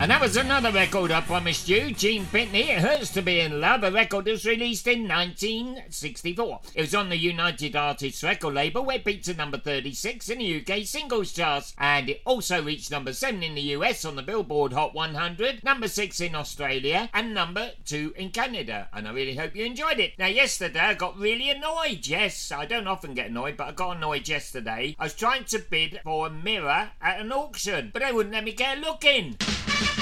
And that was another record I promised you, Gene Pitney, It Hurts to Be in Love, a record that was released in 1964. It was on the United Artists record label, where it peaked at number 36 in the UK singles charts, and it also reached number 7 in the US on the Billboard Hot 100, number 6 in Australia, and number 2 in Canada. And I really hope you enjoyed it. Now, yesterday I got really annoyed. Yes, I don't often get annoyed, but I got annoyed yesterday. I was trying to bid for a mirror at an auction, but they wouldn't let me get a look in.